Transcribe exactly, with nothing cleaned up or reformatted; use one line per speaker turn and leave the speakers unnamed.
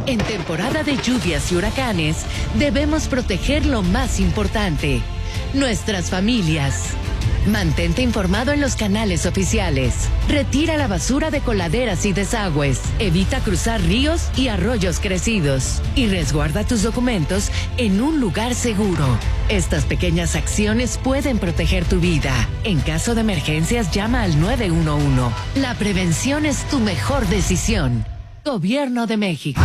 En temporada de lluvias y huracanes, debemos proteger lo más importante, nuestras familias. Mantente informado en los canales oficiales. Retira la basura de coladeras y desagües. Evita cruzar ríos y arroyos crecidos. Y resguarda tus documentos en un lugar seguro. Estas pequeñas acciones pueden proteger tu vida. En caso de emergencias, llama al nueve uno uno. La prevención es tu mejor decisión. Gobierno de México.